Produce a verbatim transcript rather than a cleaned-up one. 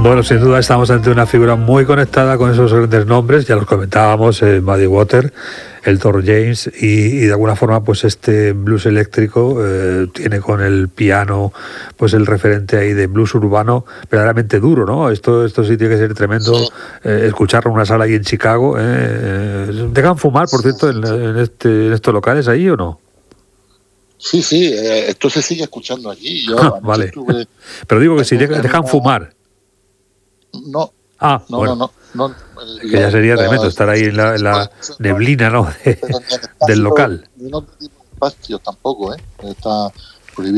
Bueno, sin duda estamos ante una figura muy conectada con esos grandes nombres, ya los comentábamos, eh, Muddy Waters, Elton James, y, y de alguna forma pues este blues eléctrico eh, tiene con el piano pues el referente ahí de blues urbano verdaderamente duro, ¿no? Esto esto sí tiene que ser tremendo, Sí. eh, escucharlo en una sala ahí en Chicago. Eh, eh, ¿Dejan fumar, por cierto, en, en, este, en estos locales ahí o no? Sí, sí, eh, esto se sigue escuchando allí. Yo Ah, vale. estuve Pero digo que si en, dejan, en dejan una... fumar. No, Ah, no, bueno. no, no. no Es que ya sería la, tremendo estar ahí en la, en la neblina, ¿no? De, pero ni en del espacio, local. ni en otro tipo de espacio tampoco, ¿eh? Está,